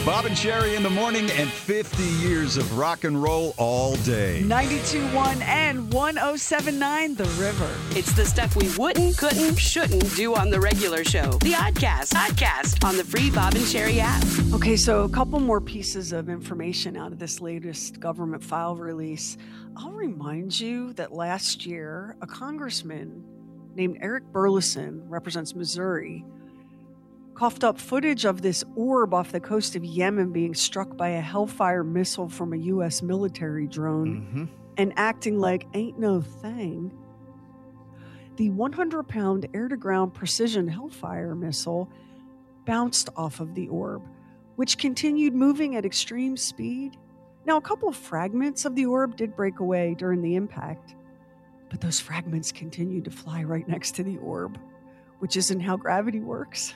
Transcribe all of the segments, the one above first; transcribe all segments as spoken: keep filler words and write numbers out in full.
Bob and Sherry in the morning and fifty years of rock and roll all day. ninety-two point one and one oh seven point nine The River. It's the stuff we wouldn't, couldn't, shouldn't do on the regular show. The Oddcast. Oddcast on the free Bob and Sherry app. Okay, so a couple more pieces of information out of this latest government file release. I'll remind you that last year, a congressman named Eric Burleson, represents Missouri, coughed up footage of this orb off the coast of Yemen being struck by a Hellfire missile from a U S military drone Mm-hmm. and acting like ain't no thing. The one hundred pound air-to-ground precision Hellfire missile bounced off of the orb, which continued moving at extreme speed. Now, a couple of fragments of the orb did break away during the impact, but those fragments continued to fly right next to the orb, which isn't how gravity works.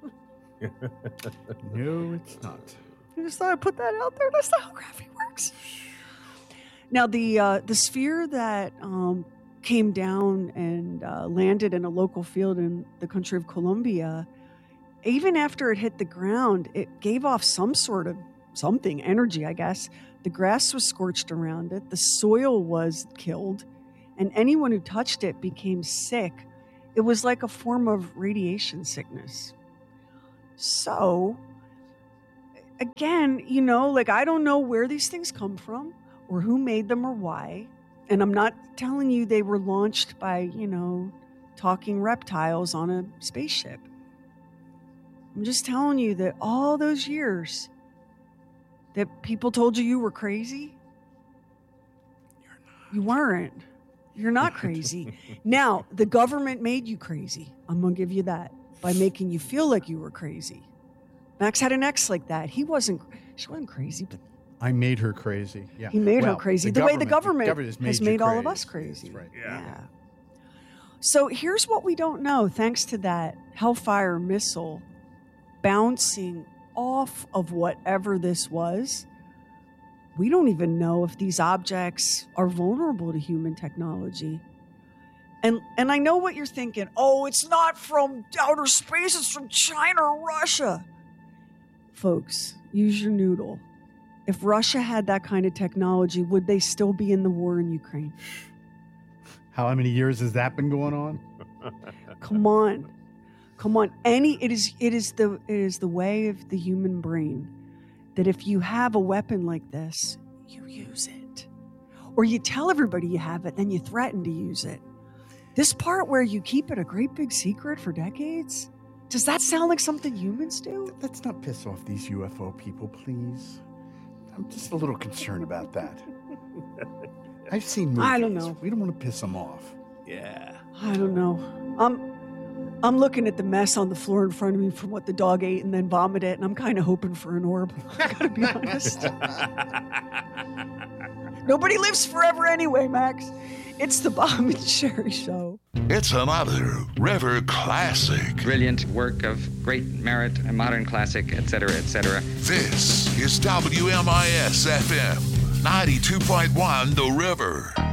No, it's not. I just thought I'd put that out there. That's not how gravity works. Now, the uh, the sphere that um, came down and uh, landed in a local field in the country of Colombia, even after it hit the ground, it gave off some sort of something, energy, I guess. The grass was scorched around it. The soil was killed. And anyone who touched it became sick. It was like a form of radiation sickness. So, again, you know, like I don't know where these things come from or who made them or why. And I'm not telling you they were launched by, you know, talking reptiles on a spaceship. I'm just telling you that all those years that people told you you were crazy, You're not. you weren't. You're not crazy. Now, the government made you crazy. I'm going to give you that by making you feel like you were crazy. Max had an ex like that. He wasn't, she wasn't crazy, but I made her crazy. Yeah. he made Well, her crazy. The, way the government, government has you made all of crazy. us crazy. That's right. Yeah. So here's what we don't know, thanks to that Hellfire missile bouncing off of whatever this was. We don't even know if these objects are vulnerable to human technology. And and I know what you're thinking. Oh, it's not from outer space. It's from China or Russia. Folks, use your noodle. If Russia had that kind of technology, would they still be in the war in Ukraine? How many years has that been going on? Come on. Come on. Any it is it is the it is the way of the human brain that if you have a weapon like this, you use it. Or you tell everybody you have it, then you threaten to use it. This part where you keep it a great big secret for decades, does that sound like something humans do? Let's not piss off these U F O people, please. I'm just a little concerned about that. I've seen movies. I don't know. We don't want to piss them off. Yeah. I don't know. I'm I'm looking at the mess on the floor in front of me from what the dog ate and then vomited, and I'm kind of hoping for an orb. I gotta be honest. Nobody lives forever anyway, Max. It's the Bob and Sherry Show. It's another River classic. Brilliant work of great merit, a modern classic, et cetera, et cetera. This is W M I S F M ninety-two point one The River.